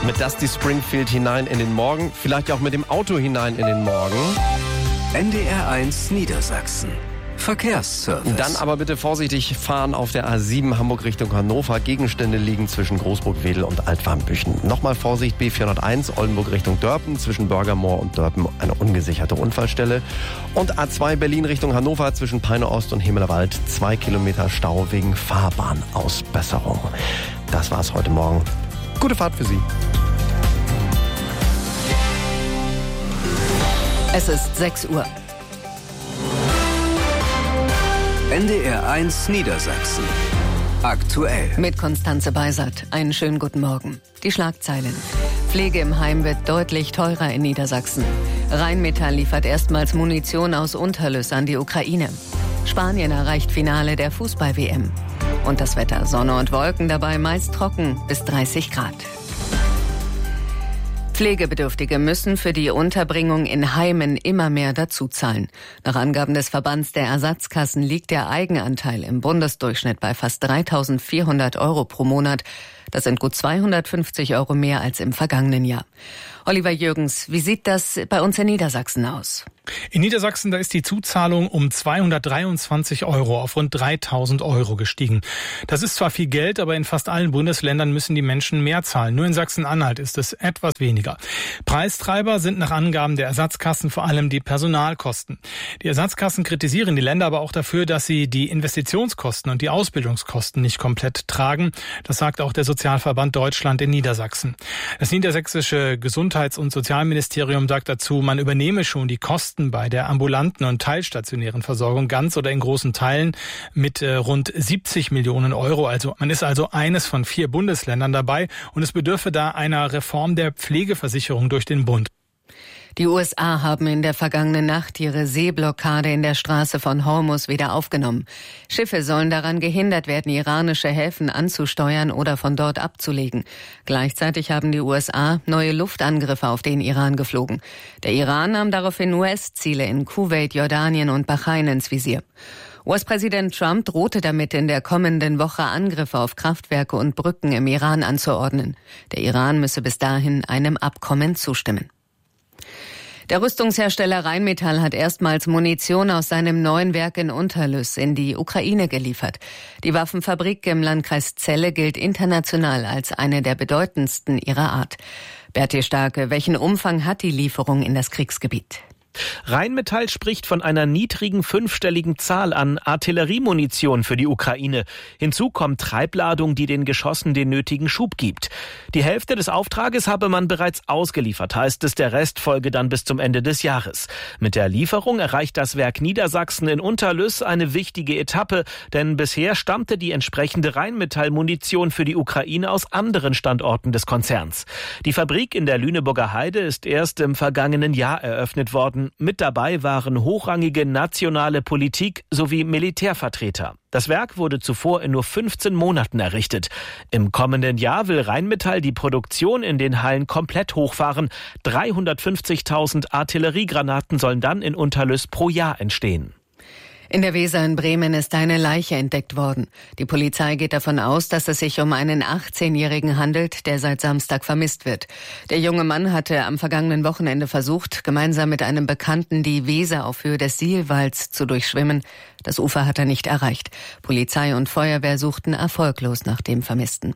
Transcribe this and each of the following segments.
Mit Dusty Springfield hinein in den Morgen, vielleicht auch mit dem Auto hinein in den Morgen. NDR1 Niedersachsen. Verkehrsservice. Dann aber bitte vorsichtig fahren auf der A7 Hamburg Richtung Hannover. Gegenstände liegen zwischen Großburg-Wedel und Altwarmbüchen. Nochmal Vorsicht, B401 Oldenburg Richtung Dörpen. Zwischen Börgermoor und Dörpen eine ungesicherte Unfallstelle. Und A2 Berlin Richtung Hannover zwischen Peine Ost und Himmelwald 2 Kilometer Stau wegen Fahrbahnausbesserung. Das war's heute Morgen. Gute Fahrt für Sie. Es ist 6 Uhr. NDR1 Niedersachsen. Aktuell. Mit Konstanze Beisert. Einen schönen guten Morgen. Die Schlagzeilen. Pflege im Heim wird deutlich teurer in Niedersachsen. Rheinmetall liefert erstmals Munition aus Unterlüss an die Ukraine. Spanien erreicht Finale der Fußball-WM. Und das Wetter: Sonne und Wolken, dabei meist trocken bis 30 Grad. Pflegebedürftige müssen für die Unterbringung in Heimen immer mehr dazuzahlen. Nach Angaben des Verbands der Ersatzkassen liegt der Eigenanteil im Bundesdurchschnitt bei fast 3.400 € pro Monat. Das sind gut 250 € mehr als im vergangenen Jahr. Oliver Jürgens, wie sieht das bei uns in Niedersachsen aus? In Niedersachsen, da ist die Zuzahlung um 223 € auf rund 3.000 € gestiegen. Das ist zwar viel Geld, aber in fast allen Bundesländern müssen die Menschen mehr zahlen. Nur in Sachsen-Anhalt ist es etwas weniger. Preistreiber sind nach Angaben der Ersatzkassen vor allem die Personalkosten. Die Ersatzkassen kritisieren die Länder aber auch dafür, dass sie die Investitionskosten und die Ausbildungskosten nicht komplett tragen. Das sagt auch der Sozialverband Deutschland in Niedersachsen. Das niedersächsische Gesundheits- und Sozialministerium sagt dazu, man übernehme schon die Kosten bei der ambulanten und teilstationären Versorgung ganz oder in großen Teilen mit rund 70 Millionen €. Also man ist also eines von 4 Bundesländern dabei und es bedürfe da einer Reform der Pflegeversicherung durch den Bund. Die USA haben in der vergangenen Nacht ihre Seeblockade in der Straße von Hormuz wieder aufgenommen. Schiffe sollen daran gehindert werden, iranische Häfen anzusteuern oder von dort abzulegen. Gleichzeitig haben die USA neue Luftangriffe auf den Iran geflogen. Der Iran nahm daraufhin US-Ziele in Kuwait, Jordanien und Bahrain ins Visier. US-Präsident Trump drohte damit, in der kommenden Woche Angriffe auf Kraftwerke und Brücken im Iran anzuordnen. Der Iran müsse bis dahin einem Abkommen zustimmen. Der Rüstungshersteller Rheinmetall hat erstmals Munition aus seinem neuen Werk in Unterlüss in die Ukraine geliefert. Die Waffenfabrik im Landkreis Celle gilt international als eine der bedeutendsten ihrer Art. Bertie Starke, welchen Umfang hat die Lieferung in das Kriegsgebiet? Rheinmetall spricht von einer niedrigen 5-stelligen Zahl an Artilleriemunition für die Ukraine. Hinzu kommt Treibladung, die den Geschossen den nötigen Schub gibt. Die Hälfte des Auftrages habe man bereits ausgeliefert, heißt es, der Rest folge dann bis zum Ende des Jahres. Mit der Lieferung erreicht das Werk Niedersachsen in Unterlüss eine wichtige Etappe, denn bisher stammte die entsprechende Rheinmetall-Munition für die Ukraine aus anderen Standorten des Konzerns. Die Fabrik in der Lüneburger Heide ist erst im vergangenen Jahr eröffnet worden. Mit dabei waren hochrangige nationale Politik sowie Militärvertreter. Das Werk wurde zuvor in nur 15 Monaten errichtet. Im kommenden Jahr will Rheinmetall die Produktion in den Hallen komplett hochfahren. 350.000 Artilleriegranaten sollen dann in Unterlüss pro Jahr entstehen. In der Weser in Bremen ist eine Leiche entdeckt worden. Die Polizei geht davon aus, dass es sich um einen 18-Jährigen handelt, der seit Samstag vermisst wird. Der junge Mann hatte am vergangenen Wochenende versucht, gemeinsam mit einem Bekannten die Weser auf Höhe des Sihlwalds zu durchschwimmen. Das Ufer hat er nicht erreicht. Polizei und Feuerwehr suchten erfolglos nach dem Vermissten.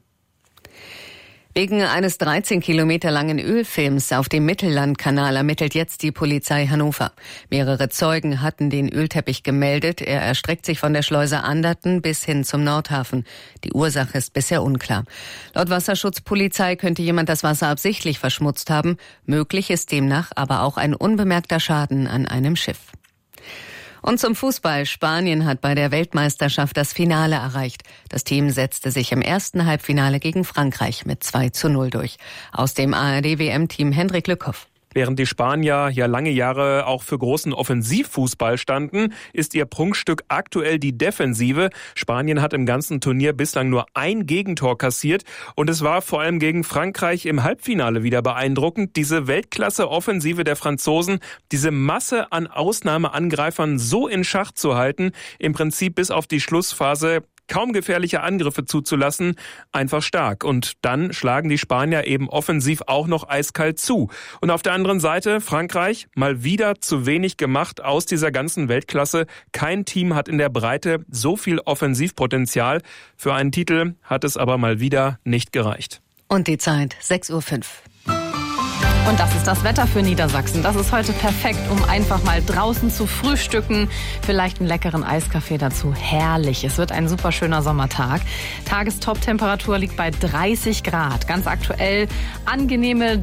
Wegen eines 13 Kilometer langen Ölfilms auf dem Mittellandkanal ermittelt jetzt die Polizei Hannover. Mehrere Zeugen hatten den Ölteppich gemeldet. Er erstreckt sich von der Schleuse Anderten bis hin zum Nordhafen. Die Ursache ist bisher unklar. Laut Wasserschutzpolizei könnte jemand das Wasser absichtlich verschmutzt haben. Möglich ist demnach aber auch ein unbemerkter Schaden an einem Schiff. Und zum Fußball. Spanien hat bei der Weltmeisterschaft das Finale erreicht. Das Team setzte sich im ersten Halbfinale gegen Frankreich mit 2:0 durch. Aus dem ARD-WM-Team Hendrik Lückhoff. Während die Spanier ja lange Jahre auch für großen Offensivfußball standen, ist ihr Prunkstück aktuell die Defensive. Spanien hat im ganzen Turnier bislang nur ein Gegentor kassiert und es war vor allem gegen Frankreich im Halbfinale wieder beeindruckend. Diese Weltklasse-Offensive der Franzosen, diese Masse an Ausnahmeangreifern so in Schach zu halten, im Prinzip bis auf die Schlussphase. kaum gefährliche Angriffe zuzulassen, einfach stark. Und dann schlagen die Spanier eben offensiv auch noch eiskalt zu. Und auf der anderen Seite Frankreich, mal wieder zu wenig gemacht aus dieser ganzen Weltklasse. Kein Team hat in der Breite so viel Offensivpotenzial. Für einen Titel hat es aber mal wieder nicht gereicht. Und die Zeit 6:05 Uhr. Und das ist das Wetter für Niedersachsen. Das ist heute perfekt, um einfach mal draußen zu frühstücken. Vielleicht einen leckeren Eiskaffee dazu. Herrlich. Es wird ein super schöner Sommertag. Tagestop-Temperatur liegt bei 30 Grad. Ganz aktuell angenehme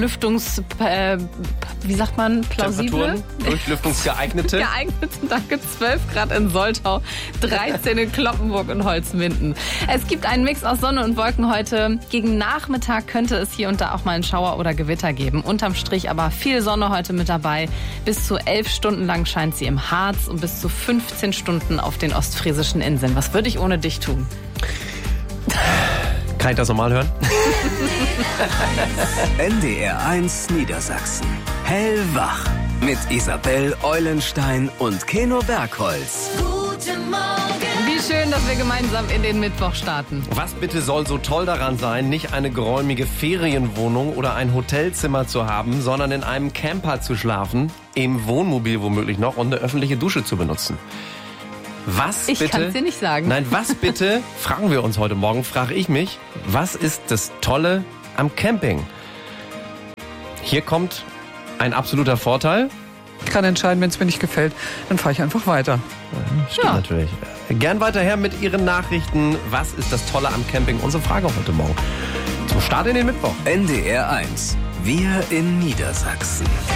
wie sagt man, plausible? Durchlüftungsgeeignete. Geeignete, danke. 12 Grad in Soltau, 13 in Kloppenburg und Holzminden. Es gibt einen Mix aus Sonne und Wolken heute. Gegen Nachmittag könnte es hier und da auch mal einen Schauer oder Gewitter geben. Unterm Strich aber viel Sonne heute mit dabei. Bis zu 11 Stunden lang scheint sie im Harz und bis zu 15 Stunden auf den ostfriesischen Inseln. Was würde ich ohne dich tun? Kann ich das nochmal hören? NDR1 Niedersachsen. Hellwach. Mit Isabel Eulenstein und Keno Bergholz. Guten Morgen. Wie schön, dass wir gemeinsam in den Mittwoch starten. Was bitte soll so toll daran sein, nicht eine geräumige Ferienwohnung oder ein Hotelzimmer zu haben, sondern in einem Camper zu schlafen, im Wohnmobil womöglich noch und eine öffentliche Dusche zu benutzen? Was ich bitte? kann es dir nicht sagen. Nein, was bitte, fragen wir uns heute Morgen, frage ich mich, was ist das Tolle am Camping? Hier kommt ein absoluter Vorteil. Ich kann entscheiden, wenn es mir nicht gefällt, dann fahre ich einfach weiter. Stimmt natürlich. Gern weiterher mit Ihren Nachrichten. Was ist das Tolle am Camping? Unsere Frage heute Morgen. Zum Start in den Mittwoch. NDR1. Wir in Niedersachsen.